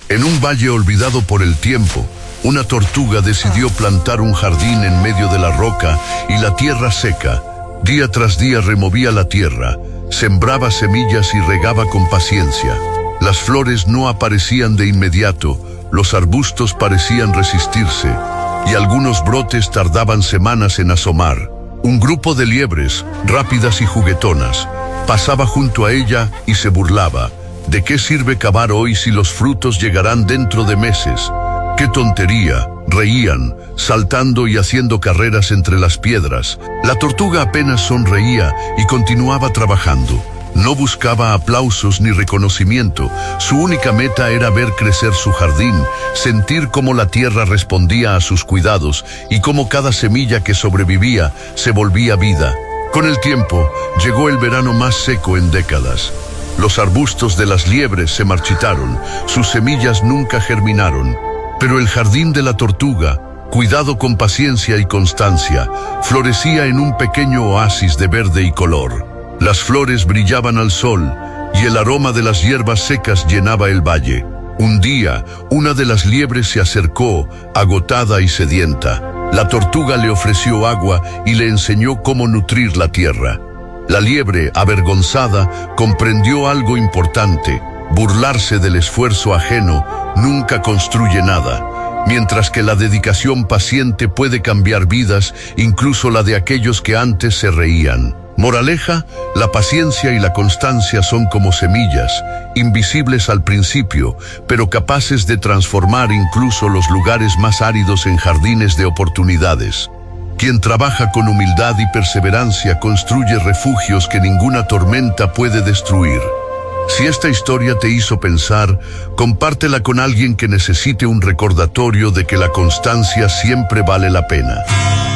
En un valle olvidado por el tiempo, una tortuga decidió plantar un jardín en medio de la roca y la tierra seca. Día tras día removía la tierra, sembraba semillas y regaba con paciencia. Las flores no aparecían de inmediato, los arbustos parecían resistirse, y algunos brotes tardaban semanas en asomar. Un grupo de liebres, rápidas y juguetonas, pasaba junto a ella y se burlaba. ¿De qué sirve cavar hoy si los frutos llegarán dentro de meses? ¡Qué tontería! Reían, saltando y haciendo carreras entre las piedras. La tortuga apenas sonreía y continuaba trabajando. No buscaba aplausos ni reconocimiento. Su única meta era ver crecer su jardín, sentir cómo la tierra respondía a sus cuidados y cómo cada semilla que sobrevivía se volvía vida. Con el tiempo, llegó el verano más seco en décadas. Los arbustos de las liebres se marchitaron, sus semillas nunca germinaron. Pero el jardín de la tortuga, cuidado con paciencia y constancia, florecía en un pequeño oasis de verde y color. Las flores brillaban al sol y el aroma de las hierbas secas llenaba el valle. Un día, una de las liebres se acercó, agotada y sedienta. La tortuga le ofreció agua y le enseñó cómo nutrir la tierra. La liebre, avergonzada, comprendió algo importante. Burlarse del esfuerzo ajeno nunca construye nada, mientras que la dedicación paciente puede cambiar vidas, incluso la de aquellos que antes se reían. Moraleja: la paciencia y la constancia son como semillas, invisibles al principio, pero capaces de transformar incluso los lugares más áridos en jardines de oportunidades. Quien trabaja con humildad y perseverancia construye refugios que ninguna tormenta puede destruir. Si esta historia te hizo pensar, compártela con alguien que necesite un recordatorio de que la constancia siempre vale la pena.